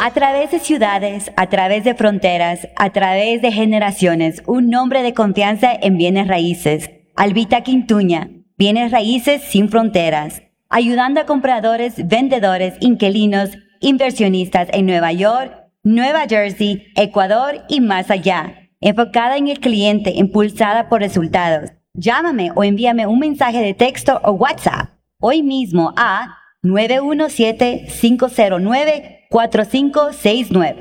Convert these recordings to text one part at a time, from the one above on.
A través de ciudades, a través de fronteras, a través de generaciones, un nombre de confianza en bienes raíces. Albita Quintuña, bienes raíces sin fronteras. Ayudando a compradores, vendedores, inquilinos, inversionistas en Nueva York, Nueva Jersey, Ecuador y más allá. Enfocada en el cliente, impulsada por resultados. Llámame o envíame un mensaje de texto o WhatsApp hoy mismo a 917-509-4569.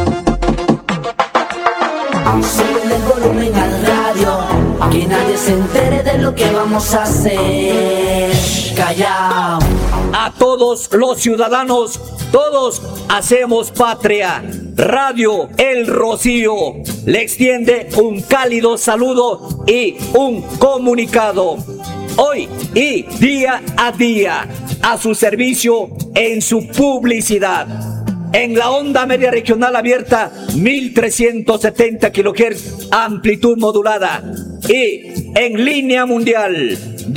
Sube el volumen al radio, que nadie se entere de lo que vamos a hacer. Callao. A todos los ciudadanos, todos hacemos patria. Radio El Rocío le extiende un cálido saludo y un comunicado. Hoy y día a día, a su servicio en su publicidad. En la onda media regional abierta, 1370 kHz, amplitud modulada. Y en línea mundial,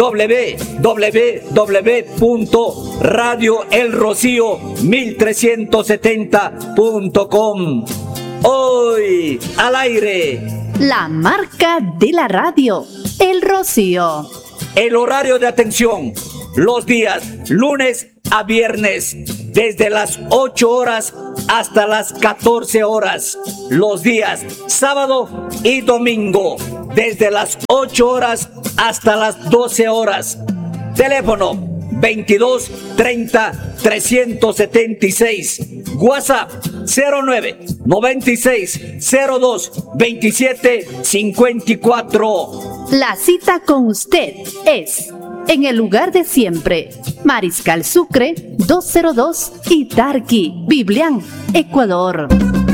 www.radioelrocío1370.com. Hoy al aire, la marca de la radio, El Rocío. El horario de atención, los días lunes a viernes, desde las 8 horas hasta las 14 horas. Los días sábado y domingo, desde las 8 horas hasta las 12 horas. Teléfono 22 30 376. WhatsApp 09 96 02 27 54. La cita con usted es en el lugar de siempre, Mariscal Sucre 202 y Tarqui, Biblián, Ecuador.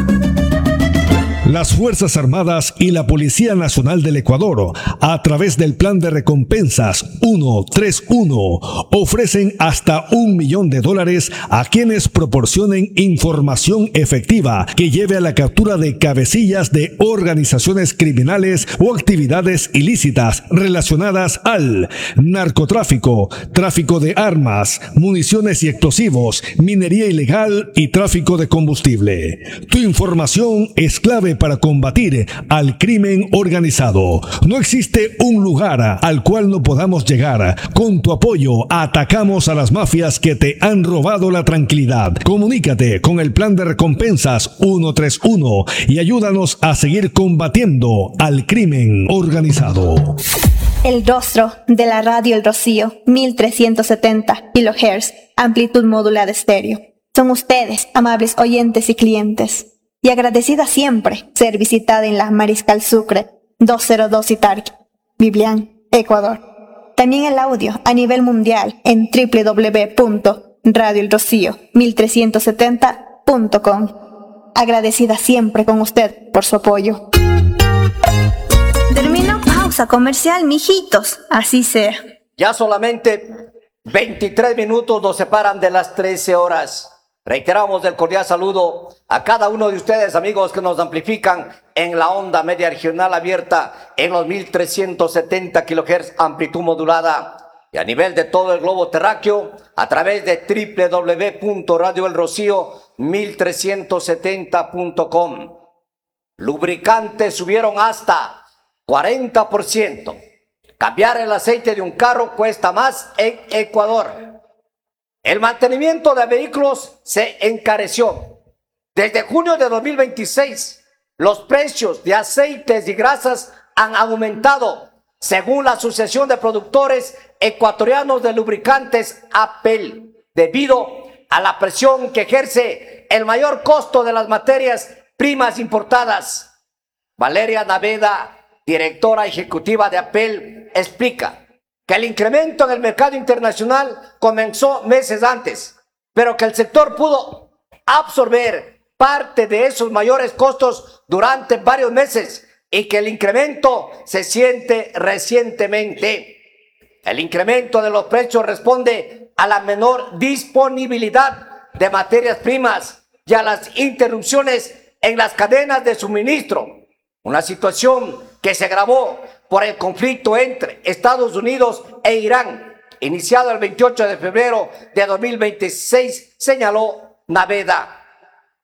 Las Fuerzas Armadas y la Policía Nacional del Ecuador, a través del Plan de Recompensas 131, ofrecen hasta $1 millón a quienes proporcionen información efectiva que lleve a la captura de cabecillas de organizaciones criminales o actividades ilícitas relacionadas al narcotráfico, tráfico de armas, municiones y explosivos, minería ilegal y tráfico de combustible. Tu información es clave para combatir al crimen organizado. No existe un lugar al cual no podamos llegar. Con tu apoyo atacamos a las mafias que te han robado la tranquilidad. Comunícate con el Plan de Recompensas 131 y ayúdanos a seguir combatiendo al crimen organizado. El rostro de la radio El Rocío, 1370 kHz, amplitud modulada estéreo. Son ustedes, amables oyentes y clientes. Y agradecida siempre ser visitada en la Mariscal Sucre 202 y Tarqui, Biblián, Ecuador. También el audio a nivel mundial en www.radioelrocío1370.com. Agradecida siempre con usted por su apoyo. Termino pausa comercial, mijitos, así sea. Ya solamente 23 minutos nos separan de las 13 horas. Reiteramos el cordial saludo a cada uno de ustedes, amigos, que nos amplifican en la onda media regional abierta en los 1370 kHz, amplitud modulada, y a nivel de todo el globo terráqueo a través de www.radioelrocío1370.com. Lubricantes subieron hasta 40%. Cambiar el aceite de un carro cuesta más en Ecuador. El mantenimiento de vehículos se encareció. Desde junio de 2026, los precios de aceites y grasas han aumentado, según la Asociación de Productores Ecuatorianos de Lubricantes, APEL, debido a la presión que ejerce el mayor costo de las materias primas importadas. Valeria Naveda, directora ejecutiva de APEL, explica que el incremento en el mercado internacional comenzó meses antes, pero que el sector pudo absorber parte de esos mayores costos durante varios meses y que el incremento se siente recientemente. El incremento de los precios responde a la menor disponibilidad de materias primas y a las interrupciones en las cadenas de suministro, una situación que se agravó por el conflicto entre Estados Unidos e Irán, iniciado el 28 de febrero de 2026, señaló Naveda.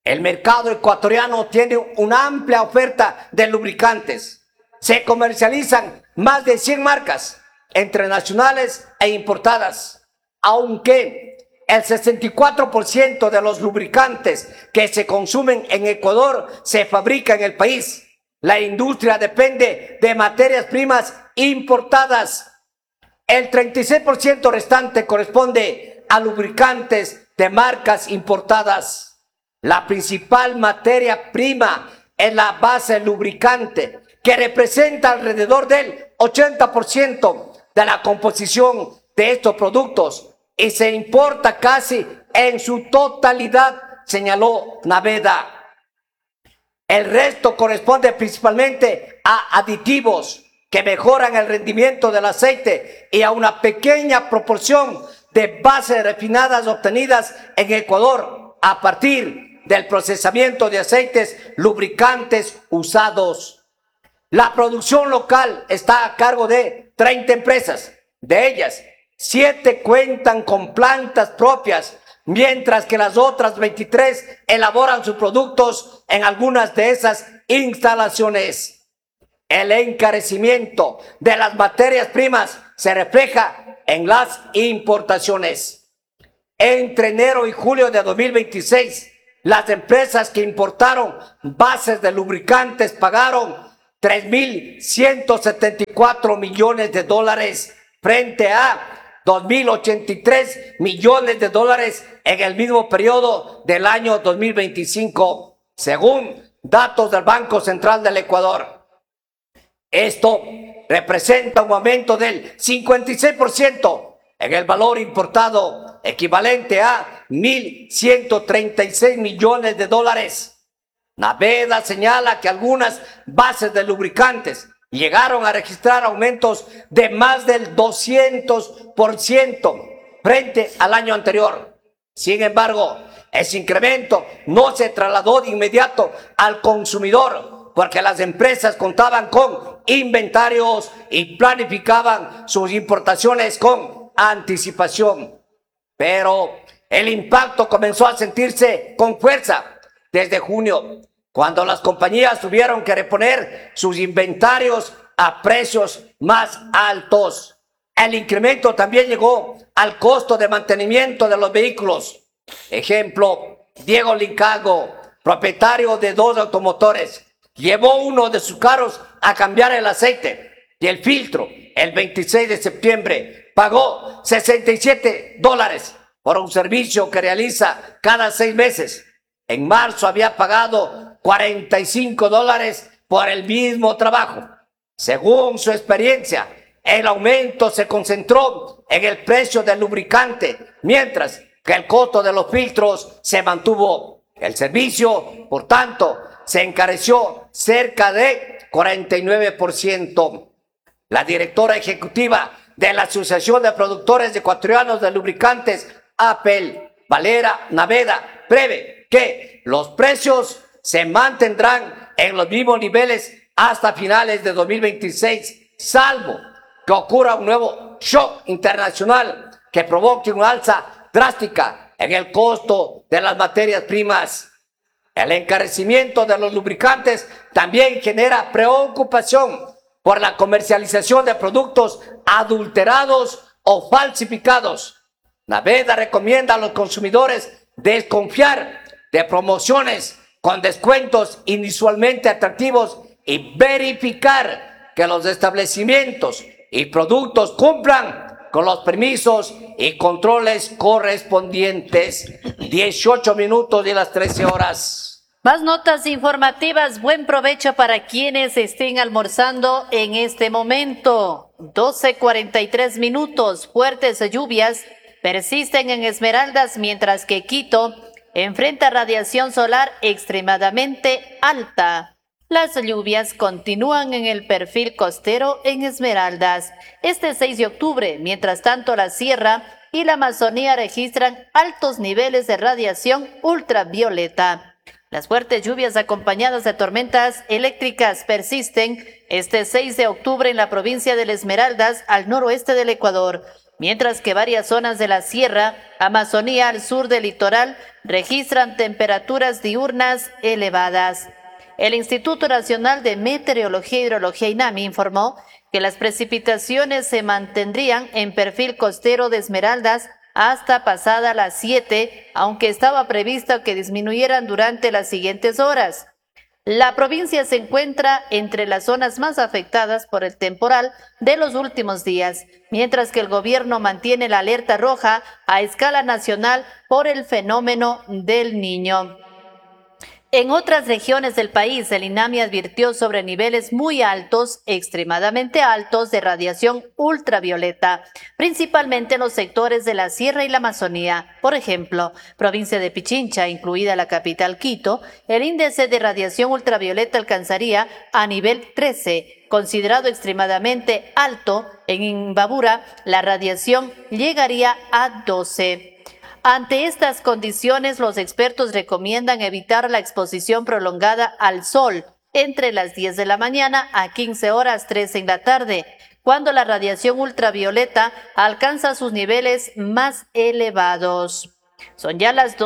El mercado ecuatoriano tiene una amplia oferta de lubricantes. Se comercializan más de 100 marcas, entre nacionales e importadas, aunque el 64% de los lubricantes que se consumen en Ecuador se fabrica en el país. La industria depende de materias primas importadas. El 36% restante corresponde a lubricantes de marcas importadas. La principal materia prima es la base lubricante, que representa alrededor del 80% de la composición de estos productos y se importa casi en su totalidad, señaló Naveda. El resto corresponde principalmente a aditivos que mejoran el rendimiento del aceite y a una pequeña proporción de bases refinadas obtenidas en Ecuador a partir del procesamiento de aceites lubricantes usados. La producción local está a cargo de 30 empresas. De ellas, 7 cuentan con plantas propias, mientras que las otras 23 elaboran sus productos en algunas de esas instalaciones. El encarecimiento de las materias primas se refleja en las importaciones. Entre enero y julio de 2026, las empresas que importaron bases de lubricantes pagaron 3.174 millones de dólares frente a 2.083 millones de dólares en el mismo periodo del año 2025, según datos del Banco Central del Ecuador. Esto representa un aumento del 56% en el valor importado, equivalente a 1.136 millones de dólares. Naveda señala que algunas bases de lubricantes llegaron a registrar aumentos de más del 200% frente al año anterior. Sin embargo, ese incremento no se trasladó de inmediato al consumidor porque las empresas contaban con inventarios y planificaban sus importaciones con anticipación. Pero el impacto comenzó a sentirse con fuerza desde junio, cuando las compañías tuvieron que reponer sus inventarios a precios más altos. El incremento también llegó al costo de mantenimiento de los vehículos. Ejemplo, Diego Lincago, propietario de 2 automotores, llevó uno de sus carros a cambiar el aceite y el filtro. El 26 de septiembre pagó $67 por un servicio que realiza cada 6 meses. En marzo había pagado $45 por el mismo trabajo. Según su experiencia, el aumento se concentró en el precio del lubricante, mientras que el costo de los filtros se mantuvo. El servicio, por tanto, se encareció cerca de 49%. La directora ejecutiva de la Asociación de Productores Ecuatorianos de Lubricantes, APEL, Valera Naveda, prevé que los precios se mantendrán en los mismos niveles hasta finales de 2026, salvo que ocurra un nuevo shock internacional que provoque una alza drástica en el costo de las materias primas. El encarecimiento de los lubricantes también genera preocupación por la comercialización de productos adulterados o falsificados. Naveda recomienda a los consumidores desconfiar de promociones con descuentos inusualmente atractivos y verificar que los establecimientos y productos cumplan con los permisos y controles correspondientes. 18 minutos de las 13 horas. Más notas informativas. Buen provecho para quienes estén almorzando en este momento. 12:43 minutos. Fuertes lluvias persisten en Esmeraldas, mientras que Quito enfrenta radiación solar extremadamente alta. Las lluvias continúan en el perfil costero en Esmeraldas. Este 6 de octubre, mientras tanto, la Sierra y la Amazonía registran altos niveles de radiación ultravioleta. Las fuertes lluvias acompañadas de tormentas eléctricas persisten este 6 de octubre en la provincia de Esmeraldas, al noroeste del Ecuador. mientras que varias zonas de la sierra, Amazonía al sur del litoral registran temperaturas diurnas elevadas. El Instituto Nacional de Meteorología e Hidrología INAMI informó que las precipitaciones se mantendrían en perfil costero de Esmeraldas hasta pasada las 7, aunque estaba previsto que disminuyeran durante las siguientes horas. La provincia se encuentra entre las zonas más afectadas por el temporal de los últimos días, mientras que el gobierno mantiene la alerta roja a escala nacional por el fenómeno del Niño. En otras regiones del país, el INAMI advirtió sobre niveles muy altos, extremadamente altos, de radiación ultravioleta, principalmente en los sectores de la Sierra y la Amazonía. Por ejemplo, provincia de Pichincha, incluida la capital Quito, el índice de radiación ultravioleta alcanzaría a nivel 13, considerado extremadamente alto. En Imbabura, la radiación llegaría a 12. Ante estas condiciones, los expertos recomiendan evitar la exposición prolongada al sol entre las 10 de la mañana a 15 horas 13 en la tarde, cuando la radiación ultravioleta alcanza sus niveles más elevados. Son ya las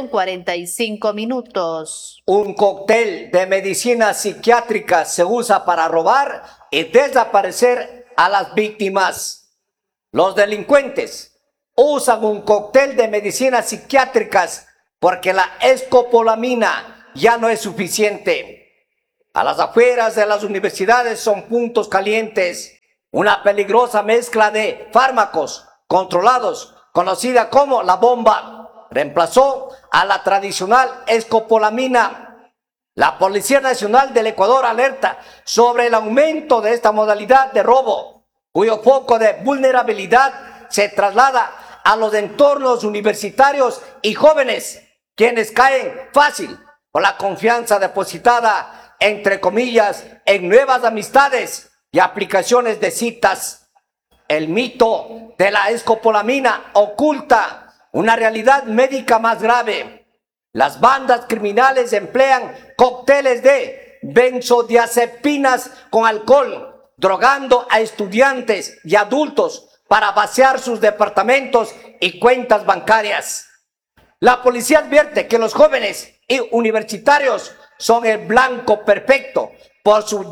12:45. Un cóctel de medicina psiquiátrica se usa para robar y desaparecer a las víctimas. Los delincuentes usan un cóctel de medicinas psiquiátricas porque la escopolamina ya no es suficiente. A las afueras de las universidades son puntos calientes. Una peligrosa mezcla de fármacos controlados, conocida como la bomba, reemplazó a la tradicional escopolamina. La Policía Nacional del Ecuador alerta sobre el aumento de esta modalidad de robo, cuyo foco de vulnerabilidad se traslada a los entornos universitarios y jóvenes, quienes caen fácil por la confianza depositada, entre comillas, en nuevas amistades y aplicaciones de citas. El mito de la escopolamina oculta una realidad médica más grave. Las bandas criminales emplean cócteles de benzodiazepinas con alcohol, drogando a estudiantes y adultos para vaciar sus departamentos y cuentas bancarias. La policía advierte que los jóvenes y universitarios son el blanco perfecto por su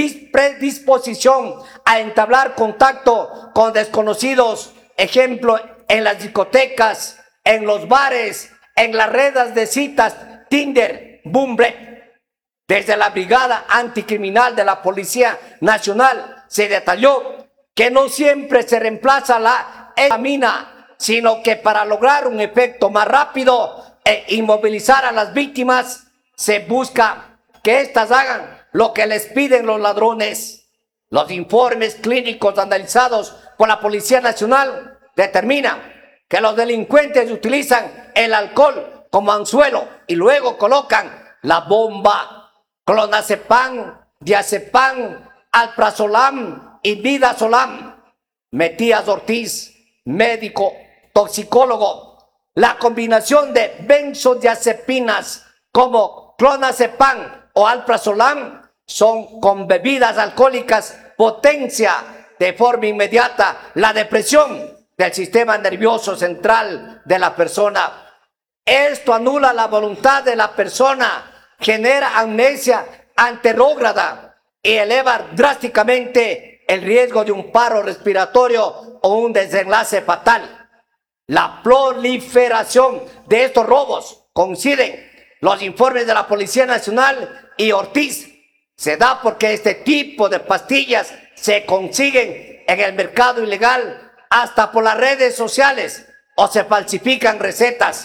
predisposición a entablar contacto con desconocidos, ejemplo, en las discotecas, en los bares, en las redes de citas, Tinder, Bumble. Desde la Brigada Anticriminal de la Policía Nacional se detalló que no siempre se reemplaza la escopolamina, sino que para lograr un efecto más rápido e inmovilizar a las víctimas, se busca que éstas hagan lo que les piden los ladrones. Los informes clínicos analizados por la Policía Nacional determinan que los delincuentes utilizan el alcohol como anzuelo y luego colocan la bomba. Clonazepam, diazepam, alprazolam y midazolam. Matías Ortiz, médico toxicólogo. La combinación de benzodiazepinas como clonazepam o alprazolam son con bebidas alcohólicas potencia de forma inmediata la depresión del sistema nervioso central de la persona. Esto anula la voluntad de la persona, genera amnesia anterrógrada y eleva drásticamente el riesgo de un paro respiratorio o un desenlace fatal. La proliferación de estos robos, coinciden los informes de la Policía Nacional y Ortiz, se da porque este tipo de pastillas se consiguen en el mercado ilegal hasta por las redes sociales o se falsifican recetas.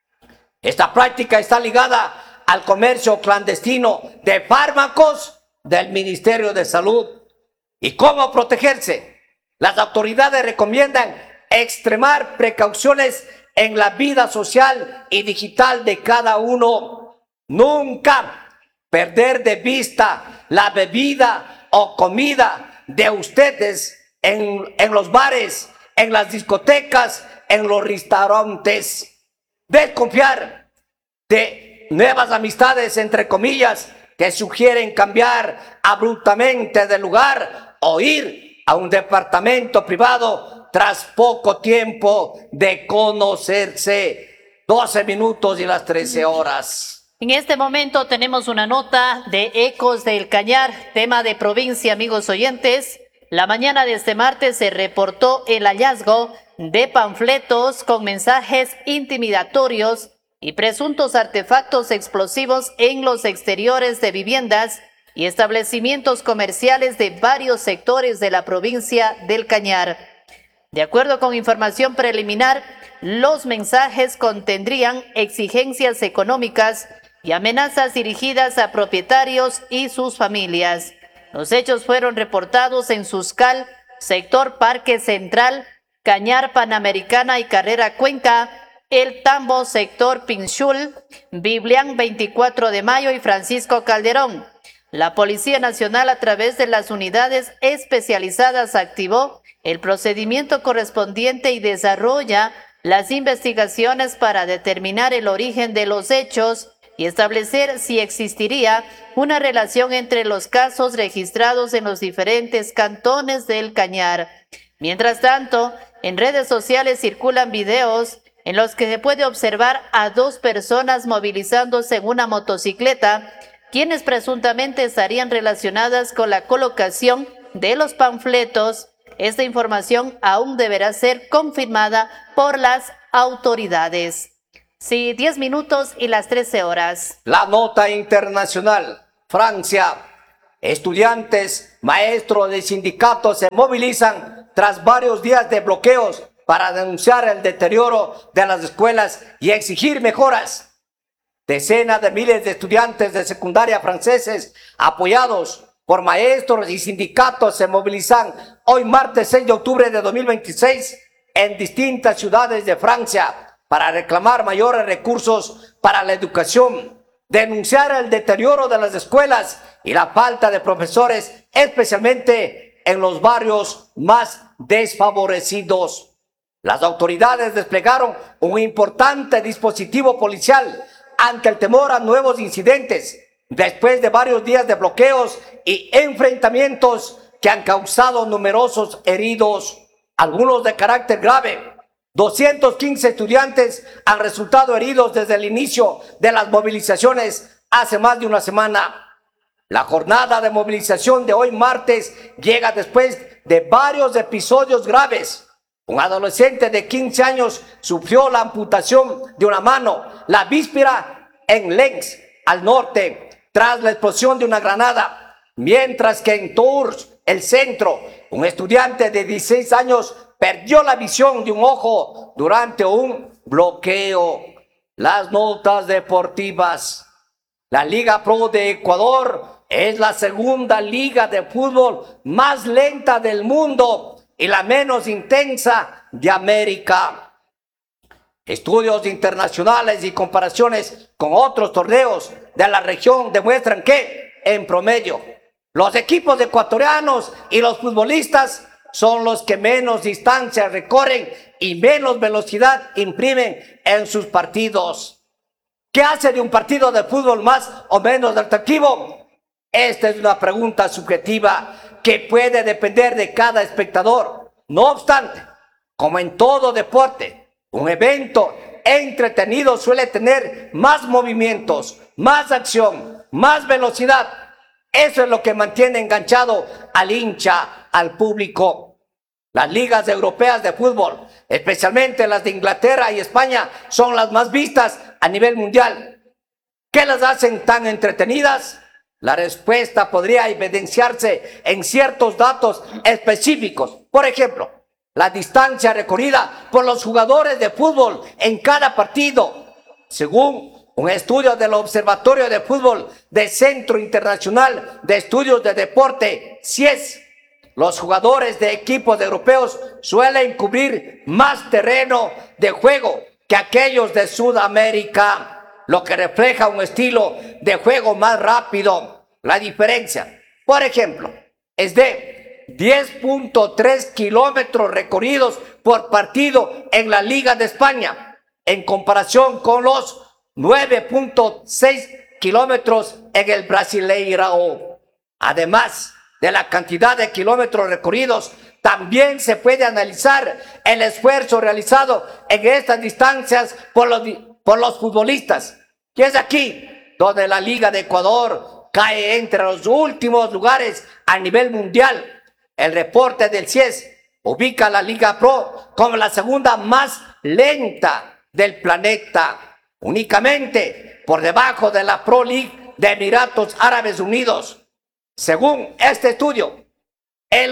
Esta práctica está ligada al comercio clandestino de fármacos del Ministerio de Salud. ¿Y cómo protegerse? Las autoridades recomiendan extremar precauciones en la vida social y digital de cada uno. Nunca perder de vista la bebida o comida de ustedes en los bares, en las discotecas, en los restaurantes. Desconfiar de nuevas amistades, entre comillas, que sugieren cambiar abruptamente de lugar o ir a un departamento privado tras poco tiempo de conocerse. 12 minutos y las 13 horas. En este momento tenemos una nota de Ecos del Cañar, tema de provincia, amigos oyentes. La mañana de este martes se reportó el hallazgo de panfletos con mensajes intimidatorios y presuntos artefactos explosivos en los exteriores de viviendas y establecimientos comerciales de varios sectores de la provincia del Cañar. De acuerdo con información preliminar, los mensajes contendrían exigencias económicas y amenazas dirigidas a propietarios y sus familias. Los hechos fueron reportados en Suscal, sector Parque Central, Cañar Panamericana y Carrera Cuenca, El Tambo, sector Pinchul, Biblián 24 de Mayo y Francisco Calderón. La Policía Nacional, a través de las unidades especializadas, activó el procedimiento correspondiente y desarrolla las investigaciones para determinar el origen de los hechos y establecer si existiría una relación entre los casos registrados en los diferentes cantones del Cañar. Mientras tanto, en redes sociales circulan videos en los que se puede observar a dos personas movilizándose en una motocicleta, quienes presuntamente estarían relacionadas con la colocación de los panfletos. Esta información aún deberá ser confirmada por las autoridades. Sí, 10 minutos y las 13 horas. La nota internacional. Francia. Estudiantes, maestros y sindicatos se movilizan tras varios días de bloqueos para denunciar el deterioro de las escuelas y exigir mejoras. Decenas de miles de estudiantes de secundaria franceses, apoyados por maestros y sindicatos, se movilizan hoy martes 6 de octubre de 2026 en distintas ciudades de Francia para reclamar mayores recursos para la educación, denunciar el deterioro de las escuelas y la falta de profesores, especialmente en los barrios más desfavorecidos. Las autoridades desplegaron un importante dispositivo policial ante el temor a nuevos incidentes, después de varios días de bloqueos y enfrentamientos que han causado numerosos heridos, algunos de carácter grave. 215 estudiantes han resultado heridos desde el inicio de las movilizaciones hace más de una semana. La jornada de movilización de hoy martes llega después de varios episodios graves. Un adolescente de 15 años sufrió la amputación de una mano la víspera en Lens, al norte, tras la explosión de una granada, mientras que en Tours, el centro, un estudiante de 16 años perdió la visión de un ojo durante un bloqueo. Las notas deportivas. La Liga Pro de Ecuador es la segunda liga de fútbol más lenta del mundo y la menos intensa de América. Estudios internacionales y comparaciones con otros torneos de la región demuestran que, en promedio, los equipos ecuatorianos y los futbolistas son los que menos distancia recorren y menos velocidad imprimen en sus partidos. ¿Qué hace de un partido de fútbol más o menos atractivo? Esta es una pregunta subjetiva que puede depender de cada espectador. No obstante, como en todo deporte, un evento entretenido suele tener más movimientos, más acción, más velocidad. Eso es lo que mantiene enganchado al hincha, al público. Las ligas europeas de fútbol, especialmente las de Inglaterra y España, son las más vistas a nivel mundial. ¿Qué las hacen tan entretenidas? La respuesta podría evidenciarse en ciertos datos específicos. Por ejemplo, la distancia recorrida por los jugadores de fútbol en cada partido. Según un estudio del Observatorio de Fútbol del Centro Internacional de Estudios de Deporte, CIES, los jugadores de equipos europeos suelen cubrir más terreno de juego que aquellos de Sudamérica, lo que refleja un estilo de juego más rápido. La diferencia, por ejemplo, es de 10.3 kilómetros recorridos por partido en la Liga de España, en comparación con los 9.6 kilómetros en el Brasileirao. Además de la cantidad de kilómetros recorridos, también se puede analizar el esfuerzo realizado en estas distancias por los futbolistas. Y es aquí donde la Liga de Ecuador cae entre los últimos lugares a nivel mundial. El reporte del CIES ubica a la Liga Pro como la segunda más lenta del planeta, únicamente por debajo de la Pro League de Emiratos Árabes Unidos. Según este estudio, el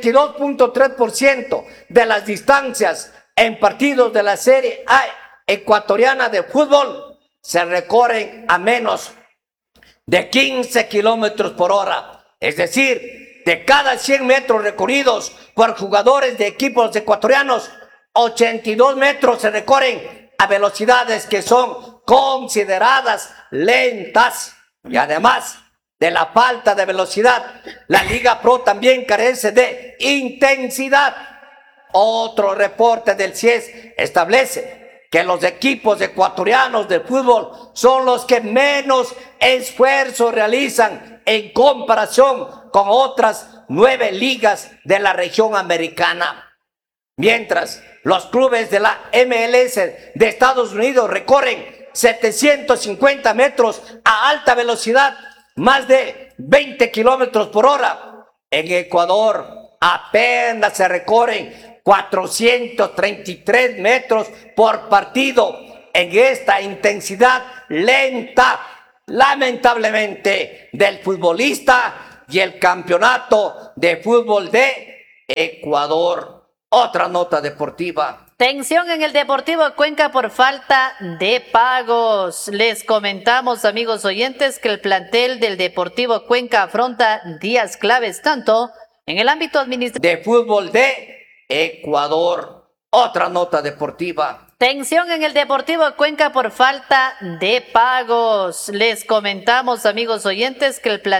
82.3% de las distancias en partidos de la Serie A ecuatoriana de fútbol se recorren a menos de 15 kilómetros por hora. Es decir, de cada 100 metros recorridos por jugadores de equipos ecuatorianos, 82 metros se recorren a velocidades que son consideradas lentas. Y además de la falta de velocidad, la Liga Pro también carece de intensidad. Otro reporte del CIES establece que los equipos ecuatorianos de fútbol son los que menos esfuerzo realizan en comparación con otras 9 ligas de la región americana. Mientras los clubes de la MLS de Estados Unidos recorren 750 metros a alta velocidad, más de 20 kilómetros por hora. En Ecuador apenas se recorren 433 metros por partido en esta intensidad lenta, lamentablemente, del futbolista y el campeonato de fútbol de Ecuador. Otra nota deportiva. Tensión en el Deportivo Cuenca por falta de pagos. Les comentamos, amigos oyentes, que el plantel del Deportivo Cuenca afronta días claves tanto en el ámbito administrativo de fútbol de Ecuador. Otra nota deportiva. Tensión en el Deportivo Cuenca por falta de pagos. Les comentamos, amigos oyentes, que el plantel